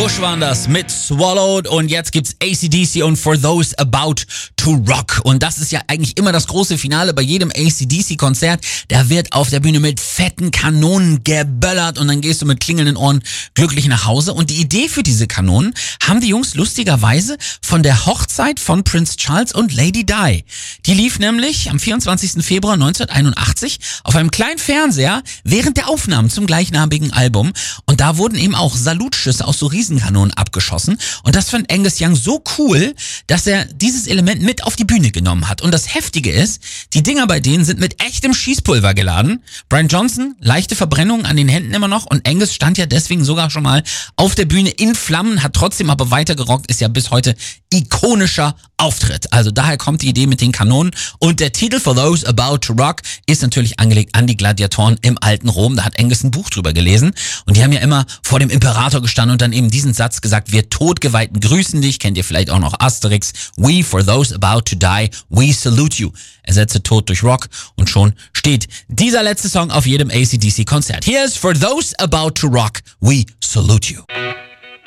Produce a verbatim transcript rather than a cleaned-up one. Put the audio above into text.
Bush waren das mit Swallowed und jetzt gibt's A C D C und For Those About to Rock. Und das ist ja eigentlich immer das große Finale bei jedem A C D C-Konzert. Da wird auf der Bühne mit fetten Kanonen geböllert und dann gehst du mit klingelnden Ohren glücklich nach Hause. Und die Idee für diese Kanonen haben die Jungs lustigerweise von der Hochzeit von Prince Charles und Lady Di. Die lief nämlich am vierundzwanzigsten Februar neunzehnhunderteinundachtzig auf einem kleinen Fernseher während der Aufnahmen zum gleichnamigen Album. Und da wurden eben auch Salutschüsse aus so Riesenkanonen abgeschossen. Und das fand Angus Young so cool, dass er dieses Element mit auf die Bühne genommen hat. Und das Heftige ist, die Dinger bei denen sind mit echtem Schießpulver geladen. Brian Johnson, leichte Verbrennungen an den Händen immer noch. Und Angus stand ja deswegen sogar schon mal auf der Bühne in Flammen, hat trotzdem aber weitergerockt, ist ja bis heute ikonischer Auftritt. Also daher kommt die Idee mit den Kanonen. Und der Titel For Those About to Rock ist natürlich angelegt an die Gladiatoren im alten Rom. Da hat Angus ein Buch drüber gelesen. Und die haben ja immer vor dem Imperator gestanden und dann eben diesen Satz gesagt: Wir Todgeweihten grüßen dich. Kennt ihr vielleicht auch noch Asterix. We, for those about to die, we salute you. Ersetze Tod durch Rock und schon steht dieser letzte Song auf jedem A C D C-Konzert. Hier ist For Those About to Rock, we salute you.